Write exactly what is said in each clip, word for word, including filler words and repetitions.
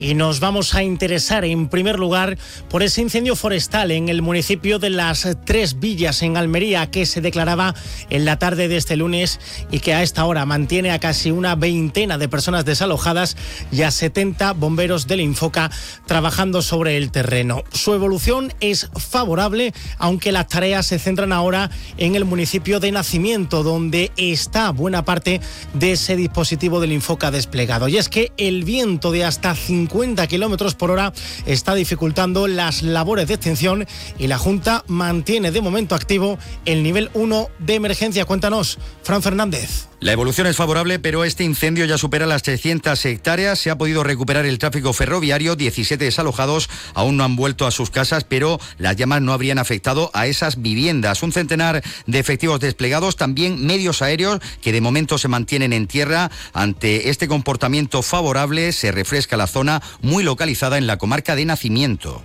Y nos vamos a interesar en primer lugar por ese incendio forestal en el municipio de Las Tres Villas, en Almería, que se declaraba en la tarde de este lunes y que a esta hora mantiene a casi una veintena de personas desalojadas y a setenta bomberos del Infoca trabajando sobre el terreno. Su evolución es favorable, aunque las tareas se centran ahora en el municipio de Nacimiento, donde está buena parte de ese dispositivo del Infoca desplegado. Y es que el viento de hasta cincuenta kilómetros por hora está dificultando las labores de extinción y la Junta mantiene de momento activo el nivel uno de emergencia. Cuéntanos, Fran Fernández. La evolución es favorable, pero este incendio ya supera las trescientas hectáreas. Se ha podido recuperar el tráfico ferroviario, diecisiete desalojados aún no han vuelto a sus casas, pero las llamas no habrían afectado a esas viviendas. Un centenar de efectivos desplegados, también medios aéreos que de momento se mantienen en tierra. Ante este comportamiento favorable se refresca la zona, muy localizada en la comarca de Nacimiento.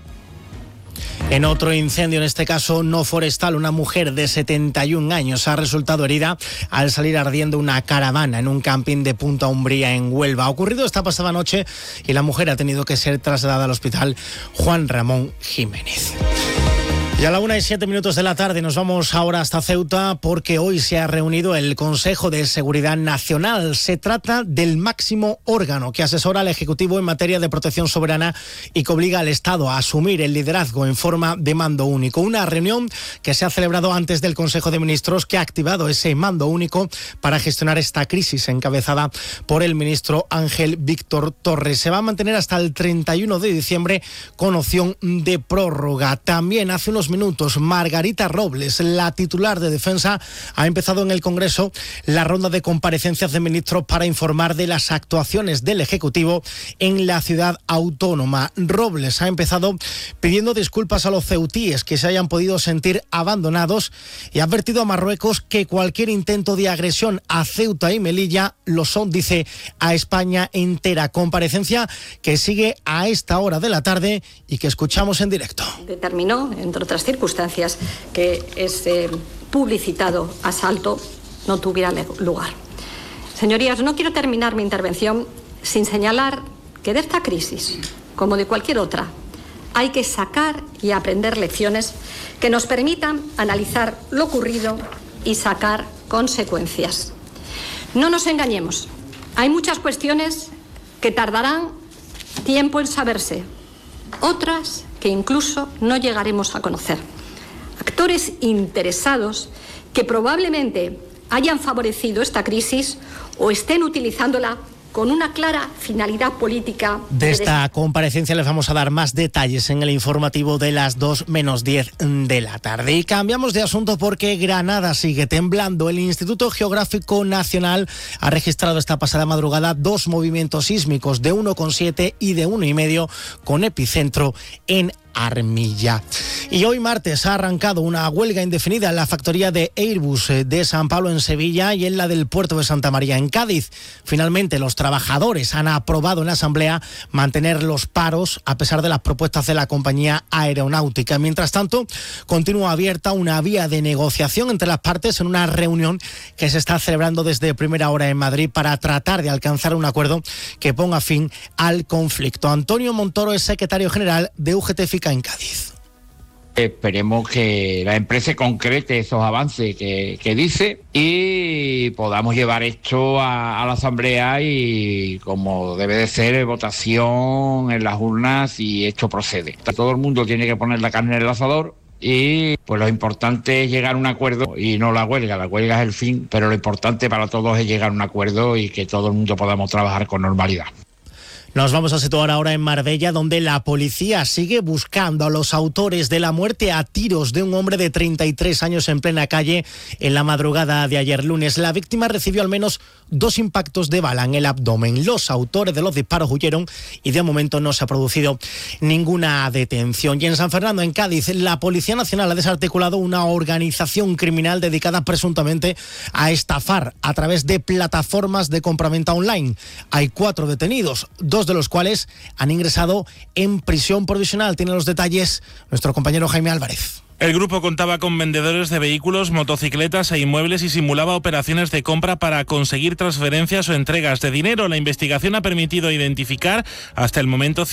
En otro incendio, en este caso no forestal, una mujer de setenta y un años ha resultado herida al salir ardiendo una caravana en un camping de Punta Umbría, en Huelva. Ha ocurrido esta pasada noche y la mujer ha tenido que ser trasladada al hospital Juan Ramón Jiménez. Y a la una y siete minutos de la tarde nos vamos ahora hasta Ceuta, porque hoy se ha reunido el Consejo de Seguridad Nacional. Se trata del máximo órgano que asesora al Ejecutivo en materia de protección soberana y que obliga al Estado a asumir el liderazgo en forma de mando único. Una reunión que se ha celebrado antes del Consejo de Ministros, que ha activado ese mando único para gestionar esta crisis encabezada por el ministro Ángel Víctor Torres. Se va a mantener hasta el treinta y uno de diciembre con opción de prórroga. También hace unos minutos, Margarita Robles, la titular de Defensa, ha empezado en el Congreso la ronda de comparecencias de ministros para informar de las actuaciones del Ejecutivo en la ciudad autónoma. Robles ha empezado pidiendo disculpas a los ceutíes que se hayan podido sentir abandonados y ha advertido a Marruecos que cualquier intento de agresión a Ceuta y Melilla lo son, dice, a España entera. Comparecencia que sigue a esta hora de la tarde y que escuchamos en directo. Determinó, entre otras circunstancias, que ese publicitado asalto no tuviera lugar. Señorías, no quiero terminar mi intervención sin señalar que de esta crisis, como de cualquier otra, hay que sacar y aprender lecciones que nos permitan analizar lo ocurrido y sacar consecuencias. No nos engañemos, hay muchas cuestiones que tardarán tiempo en saberse, otras que incluso no llegaremos a conocer. Actores interesados que probablemente hayan favorecido esta crisis o estén utilizándola con una clara finalidad política. De esta comparecencia les vamos a dar más detalles en el informativo de las dos menos diez de la tarde. Y cambiamos de asunto porque Granada sigue temblando. El Instituto Geográfico Nacional ha registrado esta pasada madrugada dos movimientos sísmicos de uno coma siete y de uno coma cinco con epicentro en Armilla. Y hoy martes ha arrancado una huelga indefinida en la factoría de Airbus de San Pablo en Sevilla y en la del puerto de Santa María en Cádiz. Finalmente los trabajadores han aprobado en la asamblea mantener los paros a pesar de las propuestas de la compañía aeronáutica. Mientras tanto, continúa abierta una vía de negociación entre las partes en una reunión que se está celebrando desde primera hora en Madrid para tratar de alcanzar un acuerdo que ponga fin al conflicto. Antonio Montoro es secretario general de U G T F I C A en Cádiz. Esperemos que la empresa concrete esos avances que, que dice y podamos llevar esto a, a la asamblea y, como debe de ser, votación en las urnas y esto procede. Todo el mundo tiene que poner la carne en el asador y pues lo importante es llegar a un acuerdo y no la huelga. La huelga es el fin, pero lo importante para todos es llegar a un acuerdo y que todo el mundo podamos trabajar con normalidad. Nos vamos a situar ahora en Marbella, donde la policía sigue buscando a los autores de la muerte a tiros de un hombre de treinta y tres años en plena calle en la madrugada de ayer lunes. La víctima recibió al menos dos impactos de bala en el abdomen. Los autores de los disparos huyeron y de momento no se ha producido ninguna detención. Y en San Fernando, en Cádiz, la Policía Nacional ha desarticulado una organización criminal dedicada presuntamente a estafar a través de plataformas de compraventa online. Hay cuatro detenidos, dos de los cuales han ingresado en prisión provisional. Tiene los detalles nuestro compañero Jaime Álvarez. El grupo contaba con vendedores de vehículos, motocicletas e inmuebles y simulaba operaciones de compra para conseguir transferencias o entregas de dinero. La investigación ha permitido identificar hasta el momento